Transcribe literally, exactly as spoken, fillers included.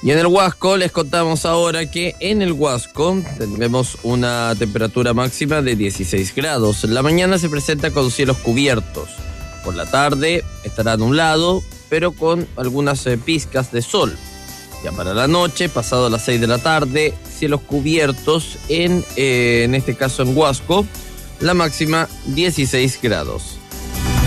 Y en el Huasco les contamos ahora que en el Huasco tendremos una temperatura máxima de dieciséis grados. La mañana se presenta con cielos cubiertos. Por la tarde estará nublado, pero con algunas eh, pizcas de sol. Ya para la noche, pasado las seis de la tarde, cielos cubiertos en, eh, en este caso en Huasco, la máxima dieciséis grados.